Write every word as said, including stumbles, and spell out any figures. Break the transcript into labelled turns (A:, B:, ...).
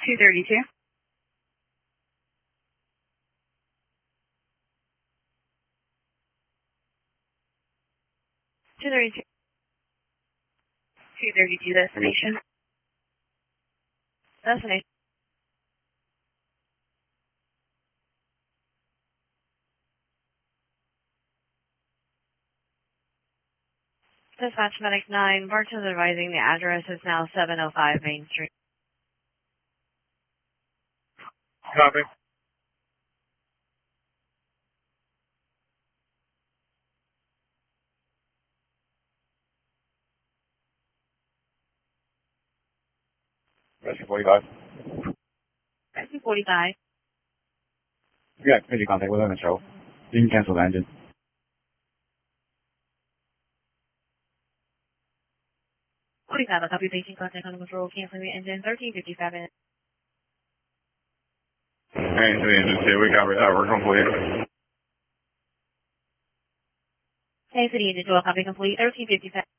A: two thirty-two. two thirty-two. two thirty-two destination. Destination. Dispatch Medic nine, Bartow's advising the address is now seven oh five Main Street.
B: Copy. Rescue forty-five.
A: Rescue forty-five.
B: Yeah, major contact with them, show. You can cancel the engine.
A: forty-five, a copy paging contact on control, canceling the engine, thirteen fifty-seven.
B: Alright, so the engine two, we copy that, we're complete.
A: Hey, City Engine two, a copy complete, thirteen fifty-seven.